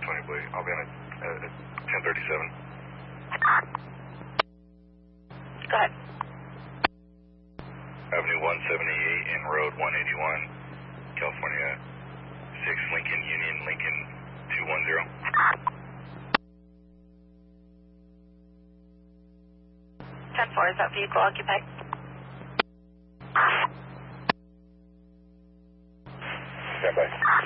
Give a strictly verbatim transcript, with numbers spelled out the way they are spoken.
twenty, boy. I'll be on at, uh, at ten thirty-seven. Go ahead. Avenue one seventy-eight and Road one eighty-one, California six, Lincoln Union, Lincoln two one zero. ten four, is that vehicle occupied? Stand by.